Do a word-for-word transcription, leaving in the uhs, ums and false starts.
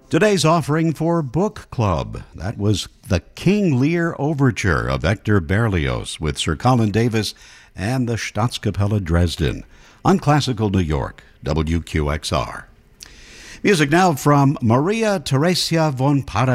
Today's offering for Book Club. That was the King Lear Overture of Hector Berlioz with Sir Colin Davis and the Staatskapelle Dresden on Classical New York, W Q X R. Music now from Maria Theresia von Para